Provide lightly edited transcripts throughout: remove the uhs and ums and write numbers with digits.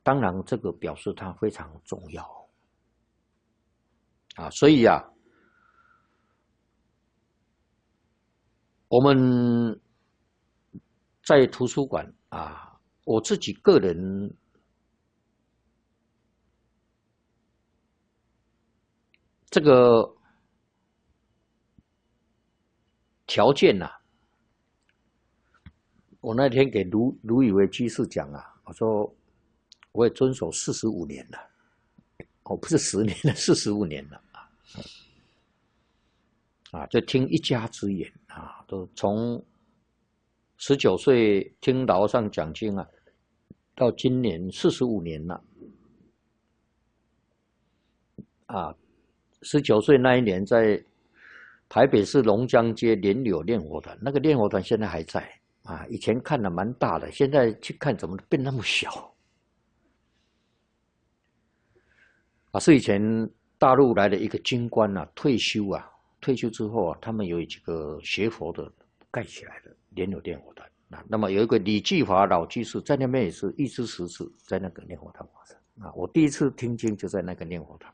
当然这个表示它非常重要啊，所以啊，我们在图书馆啊，我自己个人这个条件啊，我那天给卢以为居士讲啊，我说我也遵守45年了，哦，不是10年了，45年了啊，就听一家之言啊，都从19岁听老和尚讲经啊，到今年45年了啊，19岁那一年在台北市龙江街莲柳练火团，那个练火团现在还在啊，以前看的蛮大的，现在去看怎么变那么小啊？是以前大陆来的一个军官啊，退休之后啊，他们有几个学佛的盖起来的莲柳练火团啊。那么有一个李继华老居士在那边也是一知十次，在那个练火团发生啊。我第一次听经就在那个练火团。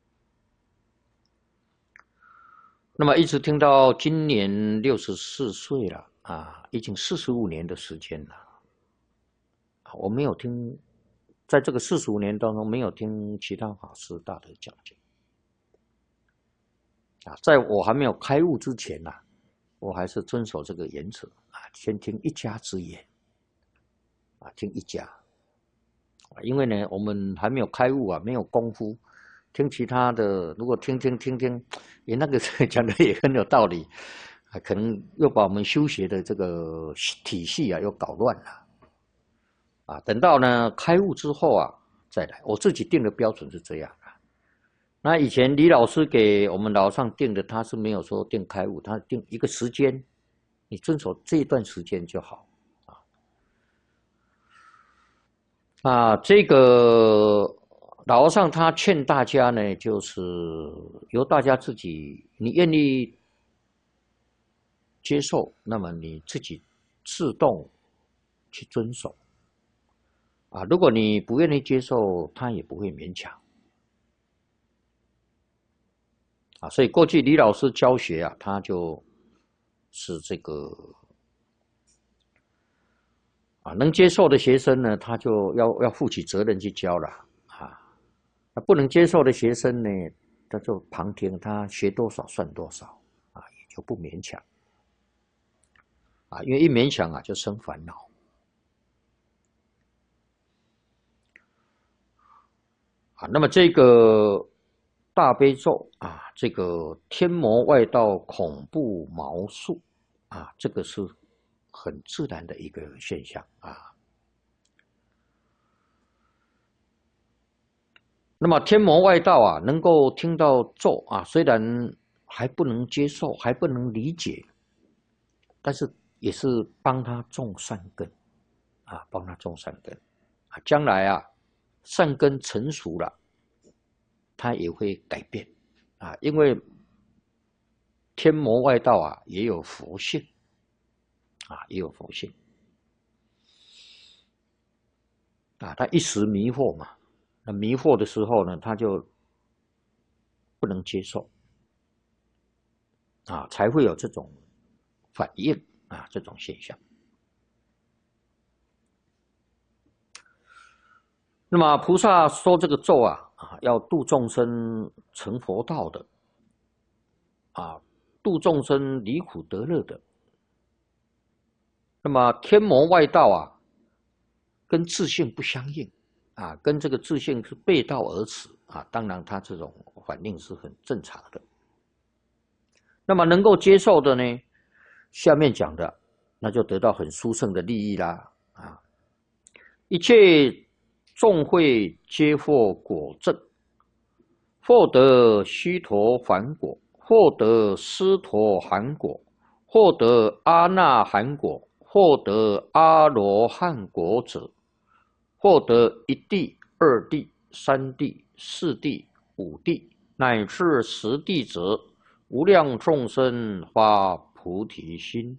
那么一直听到今年64岁了啊，已经45年的时间了。我没有听，在这个45年当中没有听其他法师大德讲经啊。在我还没有开悟之前啊，我还是遵守这个原则啊，先听一家之言啊，听一家。因为呢，我们还没有开悟啊，没有功夫。听其他的，如果听，也那个讲的也很有道理，啊，可能又把我们修学的这个体系啊又搞乱了，啊，等到呢开悟之后啊再来，我自己定的标准是这样啊。那以前李老师给我们老上定的，他是没有说定开悟，他定一个时间，你遵守这一段时间就好啊。这个老和尚他劝大家呢，就是由大家自己，你愿意接受，那么你自己自动去遵守啊。如果你不愿意接受，他也不会勉强啊。所以过去李老师教学啊，他就是这个啊，能接受的学生呢，他就要负起责任去教了啊。那不能接受的学生呢，他就旁听，他学多少算多少啊，也就不勉强啊，因为一勉强啊，就生烦恼啊。那么这个大悲咒啊，这个天魔外道恐怖毛术啊，这个是很自然的一个现象啊。那么天魔外道啊，能够听到咒啊，虽然还不能接受，还不能理解，但是也是帮他种善根啊，帮他种善根啊，将来啊善根成熟了，他也会改变啊，因为天魔外道啊也有佛性啊，也有佛性啊，他一时迷惑嘛，那迷惑的时候呢，他就不能接受啊，才会有这种反应啊，这种现象。那么菩萨说这个咒啊，要度众生成佛道的啊，度众生离苦得乐的。那么天魔外道啊，跟自性不相应啊，跟这个自性是背道而驰啊，当然他这种反应是很正常的。那么能够接受的呢，下面讲的那就得到很殊胜的利益啦啊！一切众会皆获果证，获得须陀洹果，获得斯陀含果，获得阿那含果，获得阿罗汉果者，获得一地、二地、三地、四地、五地，乃至10地者，无量众生发菩提心。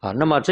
啊。那么